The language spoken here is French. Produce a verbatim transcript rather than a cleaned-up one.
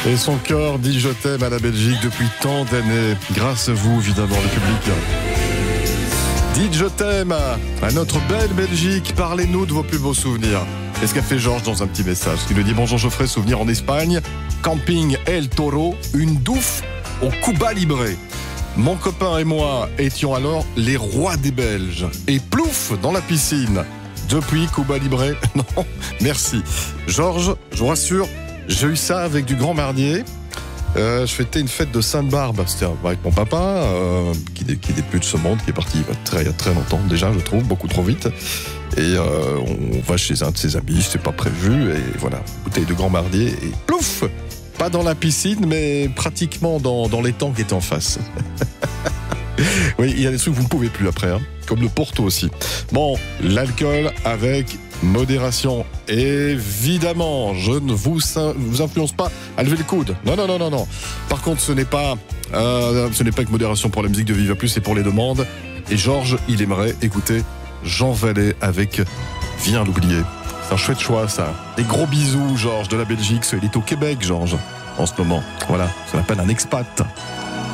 Et son cœur dit je t'aime à la Belgique depuis tant d'années. Grâce à vous, évidemment, le public. Dites je t'aime à notre belle Belgique. Parlez-nous de vos plus beaux souvenirs. Et ce qu'a fait Georges dans un petit message. Il nous dit bonjour Geoffrey, souvenir en Espagne. Camping El Toro, une douffe au Cuba Libre. Mon copain et moi étions alors les rois des Belges. Et plouf dans la piscine. Depuis Cuba Libre, non, merci. Georges, je vous rassure, j'ai eu ça avec du Grand Marnier. Euh, je fêtais une fête de Sainte-Barbe, c'était avec mon papa, euh, qui n'est qui n'est plus de ce monde, qui est parti il y a très, il y a très longtemps déjà, je trouve, beaucoup trop vite. Et euh, on va chez un de ses amis, c'était pas prévu, et voilà, bouteille de Grand Marnier, et plouf, pas dans la piscine, mais pratiquement dans, dans l'étang qui était en face. Oui, il y a des trucs que vous ne pouvez plus après, hein, comme le Porto aussi. Bon, l'alcool avec modération. Évidemment, je ne vous, vous influence pas à lever le coude. Non, non, non, non, non. Par contre, ce n'est pas, euh, ce n'est pas avec modération pour la musique de Viva Plus, c'est pour les demandes. Et Georges, il aimerait écouter Jean Vallet avec Viens l'oublier. C'est un chouette choix, ça. Et gros bisous, Georges, de la Belgique. Il est au Québec, Georges, en ce moment. Voilà, ça s'appelle un expat.